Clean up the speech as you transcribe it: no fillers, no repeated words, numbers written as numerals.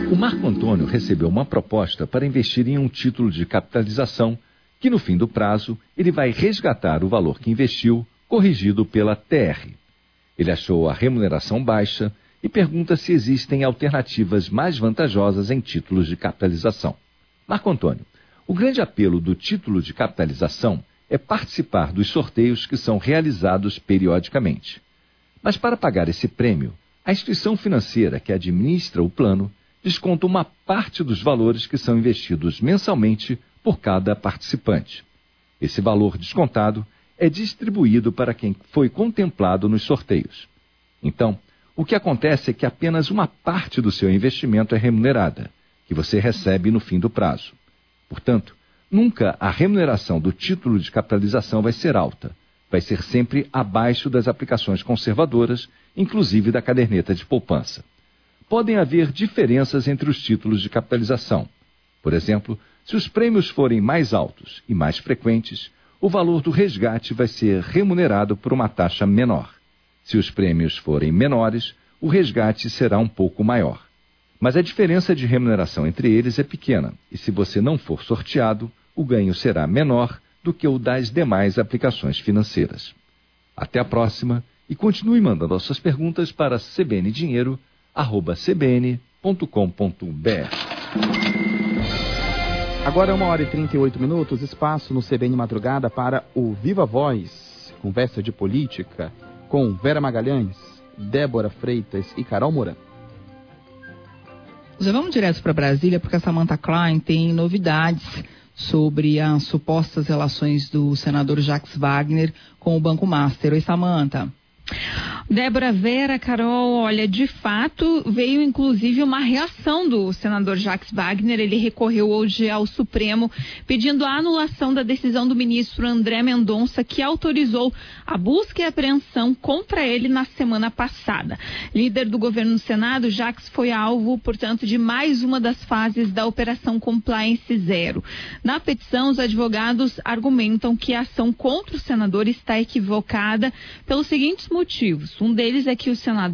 O Marco Antônio recebeu uma proposta para investir em um título de capitalização que, no fim do prazo, ele vai resgatar o valor que investiu, corrigido pela TR. Ele achou a remuneração baixa e pergunta se existem alternativas mais vantajosas em títulos de capitalização. Marco Antônio, o grande apelo do título de capitalização é participar dos sorteios que são realizados periodicamente. Mas para pagar esse prêmio, a instituição financeira que administra o plano desconta uma parte dos valores que são investidos mensalmente por cada participante. Esse valor descontado é distribuído para quem foi contemplado nos sorteios. Então, o que acontece é que apenas uma parte do seu investimento é remunerada, que você recebe no fim do prazo. Portanto, nunca a remuneração do título de capitalização vai ser alta. Vai ser sempre abaixo das aplicações conservadoras, inclusive da caderneta de poupança. Podem haver diferenças entre os títulos de capitalização. Por exemplo, se os prêmios forem mais altos e mais frequentes, o valor do resgate vai ser remunerado por uma taxa menor. Se os prêmios forem menores, o resgate será um pouco maior. Mas a diferença de remuneração entre eles é pequena, e se você não for sorteado, o ganho será menor do que o das demais aplicações financeiras. Até a próxima e continue mandando as suas perguntas para cbndinheiro@cbn.com.br. Agora 1h38, espaço no CBN Madrugada para o Viva Voz, conversa de política com Vera Magalhães, Débora Freitas e Carol Moran. Já vamos direto para Brasília porque a Samantha Klein tem novidades sobre as supostas relações do senador Jacques Wagner com o Banco Master. Oi, Samantha. Débora, Vera, Carol, olha, de fato veio inclusive uma reação do senador Jacques Wagner. Ele recorreu hoje ao Supremo pedindo a anulação da decisão do ministro André Mendonça, que autorizou a busca e apreensão contra ele na semana passada. Líder do governo no Senado, Jacques foi alvo, portanto, de mais uma das fases da Operação Compliance Zero. Na petição, os advogados argumentam que a ação contra o senador está equivocada pelos seguintes motivos. Um deles é que o senador